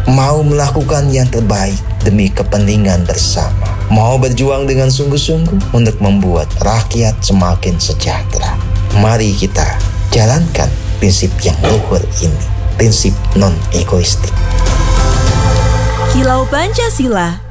mau melakukan yang terbaik demi kepentingan bersama, mau berjuang dengan sungguh-sungguh untuk membuat rakyat semakin sejahtera. Mari kita jalankan prinsip yang luhur ini, prinsip non-egoistik. Kilau Pancasila